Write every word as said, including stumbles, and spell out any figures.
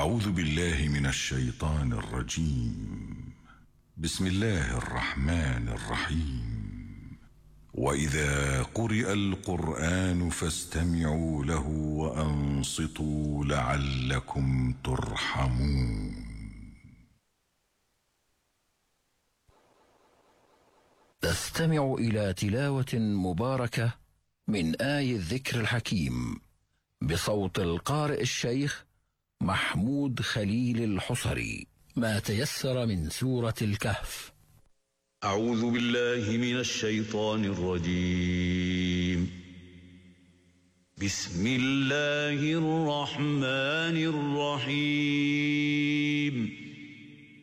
أعوذ بالله من الشيطان الرجيم. بسم الله الرحمن الرحيم. وإذا قرئ القرآن فاستمعوا له وأنصتوا لعلكم ترحمون. تستمع إلى تلاوة مباركة من آي الذكر الحكيم بصوت القارئ الشيخ محمود خليل الحصري. ما تيسر من سورة الكهف. أعوذ بالله من الشيطان الرجيم. بسم الله الرحمن الرحيم.